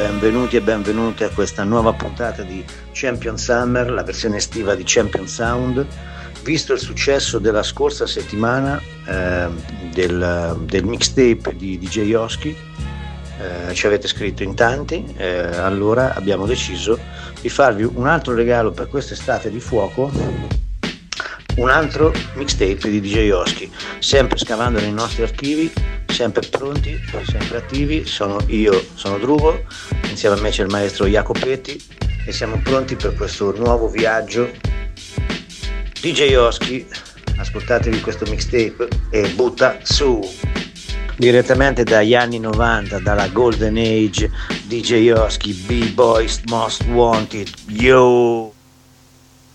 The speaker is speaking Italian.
benvenuti e benvenute a questa nuova puntata di Champion Summer, la versione estiva di Champion Sound. Visto il successo della scorsa settimana del mixtape di DJ Oski, ci avete scritto in tanti, allora abbiamo deciso di farvi un altro regalo per quest'estate di fuoco, un altro mixtape di DJ Oski, sempre scavando nei nostri archivi, sempre pronti, sempre attivi. Sono Drugo, insieme a me c'è il maestro Jacopetti e siamo pronti per questo nuovo viaggio. DJ Oski, ascoltatevi questo mixtape e butta su! Direttamente dagli anni 90, dalla Golden Age, DJ Oski, B-Boys Most Wanted, yo!